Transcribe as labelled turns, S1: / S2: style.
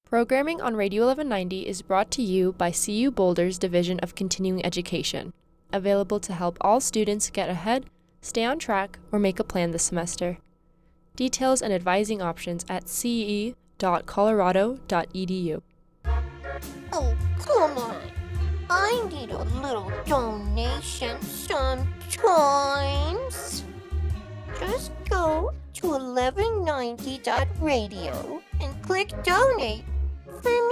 S1: Programming on Radio 1190 is brought to you by CU Boulder's Division of Continuing Education, available to help all students get ahead, stay on track, or make a plan this semester. Details and advising options at ce.colorado.edu.
S2: Oh, come on. I need a little donation sometimes. Just go to 1190.radio and click donate for me.